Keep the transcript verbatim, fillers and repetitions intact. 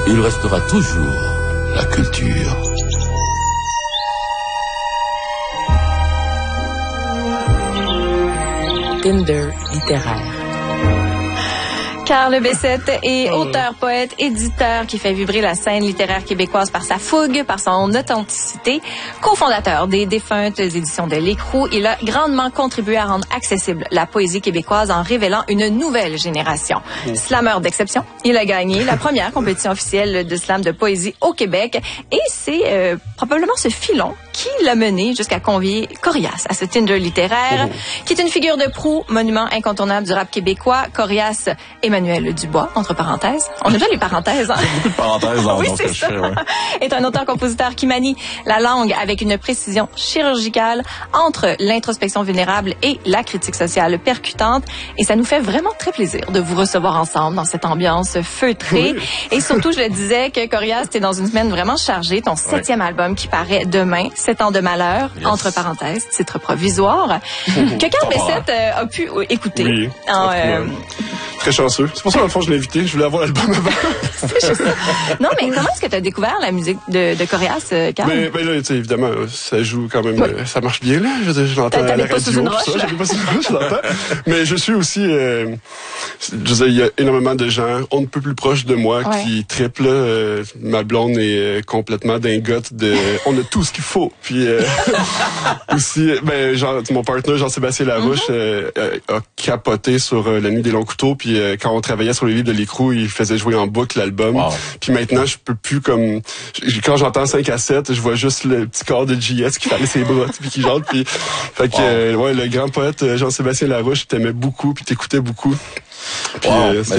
il restera toujours la culture. Tinder littéraire. Carl Bessette est auteur, poète, éditeur qui fait vibrer la scène littéraire québécoise par sa fougue, par son authenticité. Cofondateur des défuntes éditions de L'Écrou, il a grandement contribué à rendre accessible la poésie québécoise en révélant une nouvelle génération. Mmh. Slameur d'exception, il a gagné la première compétition officielle de slam de poésie au Québec et c'est euh, probablement ce filon qui l'a mené jusqu'à convier Corias à ce Tinder littéraire, mmh. qui est une figure de proue, monument incontournable du rap québécois. Corias Emmanuel Dubois, entre parenthèses. On aime bien les parenthèses, hein? Beaucoup de parenthèses dans oui, ce que je fais, ouais. Est un auteur-compositeur qui manie la langue avec une précision chirurgicale entre l'introspection vulnérable et la critique sociale percutante. Et ça nous fait vraiment très plaisir de vous recevoir ensemble dans cette ambiance feutrée. Oui. Et surtout, je le disais que Corias, t'es dans une semaine vraiment chargée. Ton septième ouais. album qui paraît demain, Sept ans de malheur, yes. entre parenthèses, titre provisoire, que Carl Bessette euh, a pu écouter. Oui, en, euh, très chanceux. C'est pour ça, dans le fond, je l'ai invité. Je voulais avoir l'album avant. Non, mais comment est-ce que tu as découvert la musique de, de Corias, euh, Carl? Ben, ben là, tu sais, évidemment, ça joue quand même, oui. euh, ça marche bien, là. Je, je l'entends à la radio. Sous une roche. J'avais pas sous une roche, je l'entends. Mais je suis aussi, euh, je sais, il y a énormément de gens, on ne peut plus proche de moi, ouais. qui triplent, euh, ma blonde est euh, complètement dingote de, on a tout ce qu'il faut. Puis, euh, aussi, ben, genre, mon partenaire, Jean-Sébastien Larouche, mm-hmm. euh, a capoté sur euh, La Nuit des longs couteaux, puis euh, quand on travaillait sur les livres de L'Écrou, il faisait jouer en boucle l'album. Wow. Puis maintenant, je peux plus comme, quand j'entends cinq à sept, je vois juste le petit corps de J S qui fallait ses bras, puis qui chante, puis, fait que, wow. euh, ouais, le grand poète Jean-Sébastien Larouche t'aimait beaucoup, puis t'écoutais beaucoup. Puis, wow. euh,